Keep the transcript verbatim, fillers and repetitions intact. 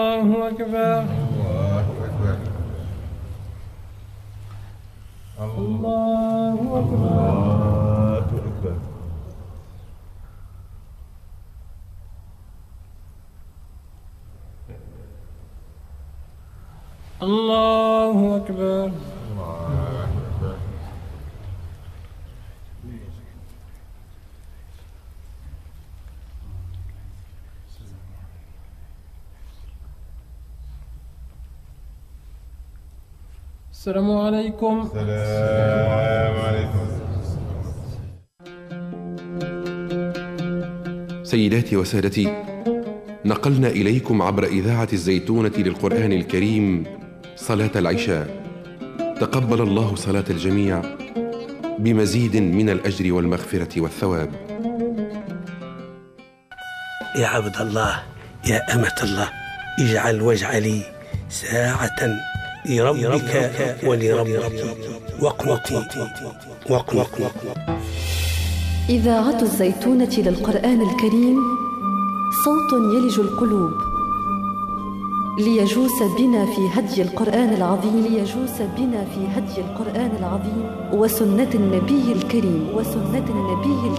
الله أكبر. الله أكبر. الله أكبر. السلام عليكم. السلام عليكم. سيداتي وسادتي، نقلنا إليكم عبر إذاعة الزيتونة للقرآن الكريم صلاة العشاء. تقبل الله صلاة الجميع بمزيد من الأجر والمغفرة والثواب. يا عبد الله، يا أمة الله، اجعل واجعلي ساعة لربك ولربك واقنتي واقنتي. إذاعة الزيتونة للقرآن الكريم، صوت يلج القلوب ليجوس بنا في هدي القرآن العظيم ليجوس بنا في هدي القرآن العظيم وسنة النبي الكريم وسنة النبي الكريم.